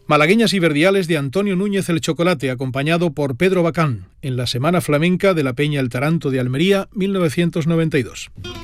Malagueñas y verdiales de Antonio Núñez el Chocolate, acompañado por Pedro Bacán, en la Semana Flamenca de la Peña El Taranto de Almería, 1992.